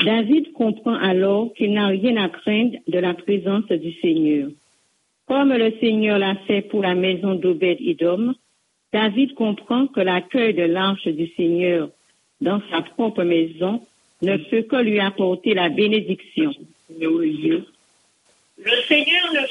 David comprend alors qu'il n'a rien à craindre de la présence du Seigneur. Comme le Seigneur l'a fait pour la maison d'Obed-Édom, David comprend que l'accueil de l'arche du Seigneur dans sa propre maison ne peut que lui apporter la bénédiction. Le Seigneur ne